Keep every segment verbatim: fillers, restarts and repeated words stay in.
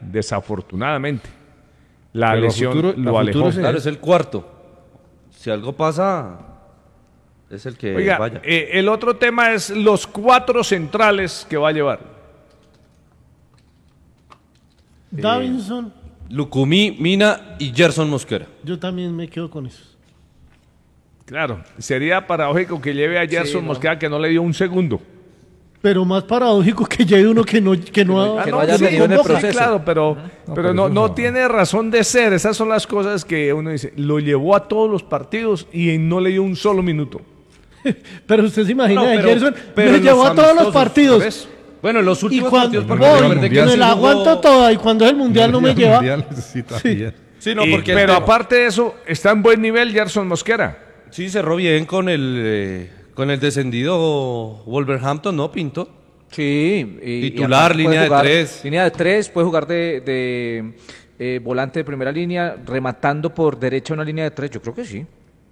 desafortunadamente. La Pero lesión futuro, lo alejó. futuro es Claro, es el cuarto. Si algo pasa, es el que Oiga, vaya. eh, el otro tema es los cuatro centrales que va a llevar. Davinson, Lucumí, Mina y Gerson Mosquera. yo también me quedo con eso. Claro, sería paradójico que lleve a Gerson no. Mosquera, que no le dio un segundo. Pero más paradójico que lleve uno que no, que no, no- ha- que Ah, no haya sí, venido en el sí, proceso. claro, pero, No, pero pero no, eso no no. tiene razón de ser. Esas son las cosas que uno dice. Lo llevó a todos los partidos y no le dio un solo minuto. Pero usted se imagina, No, de pero- Gerson pero me en llevó los a todos los amistosos, partidos. por eso. Bueno, en los Y últimos cuando partidos, porque voy, recuerde que me sí la jugó- aguanto toda y cuando es el mundial no me lleva. Mundial, sí, también. Sí, no, Y- porque el pero tema- aparte de eso, está en buen nivel Gerson Mosquera. Sí, cerró bien con el, eh, con el descendido Wolverhampton, ¿no, Pinto? Sí. Y, Titular, y aparte puede línea de jugar- tres. Línea de tres, puede jugar de, de eh, volante de primera línea, rematando por derecha una línea de tres. Yo creo que sí.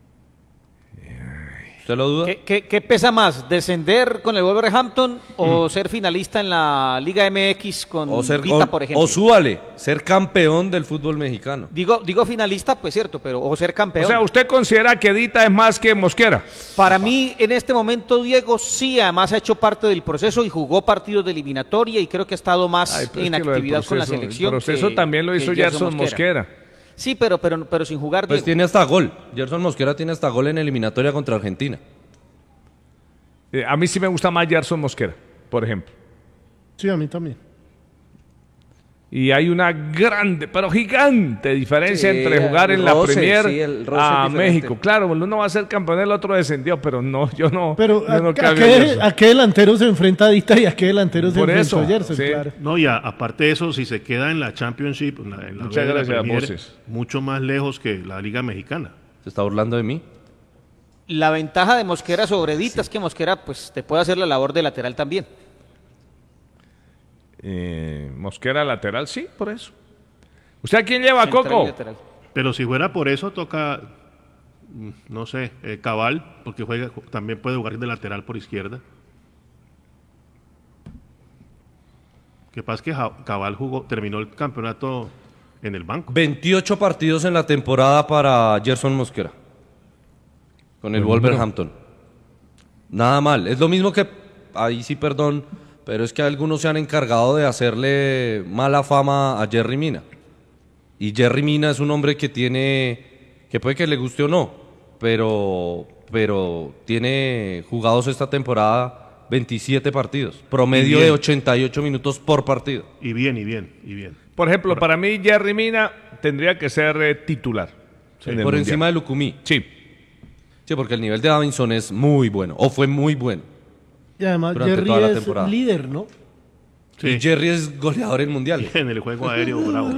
¿Usted lo duda? ¿Qué, qué, qué pesa más? ¿Descender con el Wolverhampton o ser finalista en la Liga M X con O, ser, Vita, o- por ejemplo? o súbale, ser campeón del fútbol mexicano. Digo, digo finalista, pues cierto, pero o ser campeón. O sea, ¿usted considera que Dita es más que Mosquera? Para mí, en este momento, Diego sí, además ha hecho parte del proceso y jugó partidos de eliminatoria y creo que ha estado más Ay, pero es en que lo del actividad con la proceso- selección. El proceso que- también lo que hizo Gerson Mosquera. Sí, pero, pero, pero sin jugar, Pues Diego. tiene hasta gol. Gerson Mosquera tiene hasta gol en eliminatoria contra Argentina. Eh, a mí sí me gusta más Gerson Mosquera, por ejemplo. Sí, a mí también. Y hay una grande, pero gigante diferencia Sí, entre jugar el en la roce, Premier sí, el roce a es diferente. México. Claro, el uno va a ser campeón, el otro descendió, pero no, yo no. Pero yo no ¿a, a cambio qué, eso. a qué delantero se enfrenta Dita y a qué delantero se Por enfrentó eso, Gerson? sí. Claro. No, y a- aparte de eso, si se queda en la Championship, en la, en la Muchas B de la gracias, Premier, voces. mucho más lejos que la Liga Mexicana. ¿Se está burlando de mí? La ventaja de Mosquera sobre Dita es que Mosquera pues te puede hacer la labor de lateral también. Eh, Mosquera lateral, sí, por eso. ¿Usted a quién lleva, Central y Coco? lateral. Pero si fuera por eso, toca, mm, no sé, eh, Cabal, porque juega, también puede jugar de lateral por izquierda. Que pasa es que Ja- Cabal jugó, terminó el campeonato en el banco. veintiocho partidos en la temporada para Gerson Mosquera. Con el Buen número. Wolverhampton. Nada mal. Es lo mismo que, ahí sí, perdón, pero es que algunos se han encargado de hacerle mala fama a Jerry Mina. Y Jerry Mina es un hombre que tiene, que puede que le guste o no, pero, pero tiene jugados esta temporada veintisiete partidos, promedio Y bien. de ochenta y ocho minutos por partido. Y bien, y bien, y bien. Por ejemplo, para mí Jerry Mina tendría que ser eh, titular. en el Por Mundial. encima de Lucumí. Sí. Sí, porque el nivel de Davinson es muy bueno, o fue muy bueno. Y además Durante Jerry toda la es temporada. líder, ¿no? Sí. Y Jerry es goleador en mundiales. En el juego aéreo, bravo.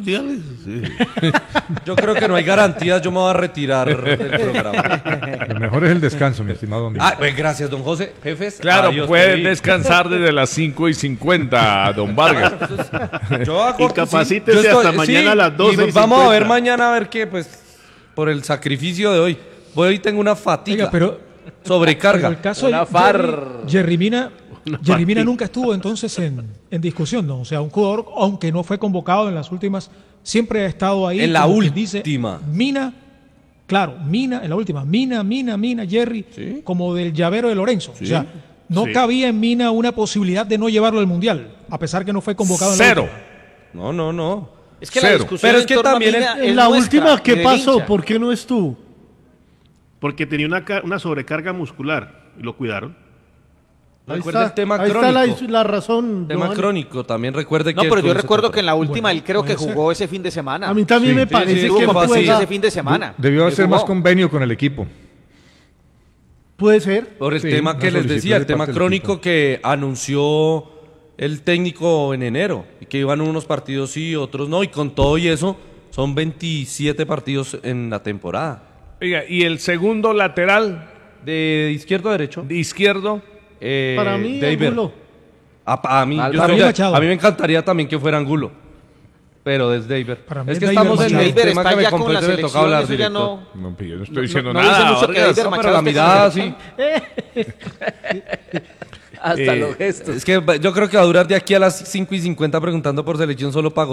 Yo creo que no hay garantías, yo me voy a retirar del programa. Lo mejor es el descanso, mi estimado amigo. Ah, pues gracias, don José. Jefes. Claro, adiós, puede David. descansar desde las cinco y cincuenta, don Vargas. Yo hago- Incapacítese sí, yo hasta mañana a las doce y y vamos a ver cincuenta. mañana a ver qué, pues, por el sacrificio de hoy. Hoy tengo una fatiga, Oiga, pero, sobrecarga. pero el caso Una de far. Jerry, Jerry Mina, Jerry Mina fatiga. nunca estuvo entonces en, en discusión, ¿no? O sea, un jugador, aunque no fue convocado en las últimas, siempre ha estado ahí. En la como quien dice, última. Mina, claro, Mina, en la última, Mina, Mina, Mina, Jerry, Sí. como del llavero de Lorenzo. O sea, no Sí. cabía en Mina una posibilidad de no llevarlo al Mundial, a pesar que no fue convocado en la Cero. última. No, no, no. Es que la Cero. discusión Pero es en que torno a también Mina en- es En la nuestra, última, ¿qué y del pasó? hincha. ¿Por qué no estuvo? Porque tenía una, ca- una sobrecarga muscular y lo cuidaron. Ahí Recuerda está, el tema ahí está la, crónico. la razón. Tema Giovanni. crónico, también recuerde que... No, pero él yo tuvo esa recuerdo que en la última Bueno, él creo que puede ser. jugó ese fin de semana. A mí también Sí, me sí, parece sí, Tuvo que fue así. pueda, ese fin de semana. Debió Él hacer jugó. más convenio con el equipo. puede ser. Por el Sí, tema una que les solicitud decía, el de tema parte del crónico equipo. que anunció el técnico en enero, y que iban unos partidos sí, otros no, y con todo y eso, son veintisiete partidos en la temporada. Oiga, y el segundo lateral De izquierdo a derecho. de izquierdo, eh, Para mí, David. Angulo. A, a mí, Al- yo para estoy mí de- Machado. a mí me encantaría también que fuera Angulo. Pero es David. Para mí Es es que David estamos en Machado. el David tema está que me ya con la compete, me toca selección, hablar, eso ya director. no... no, yo no estoy No- diciendo no dice nada. mucho que Vargas. David No, Machado pero la esté mirada con sí. Hasta Eh, los gestos. Es que yo creo que va a durar de aquí a las cinco y cincuenta preguntando por selección solo pago.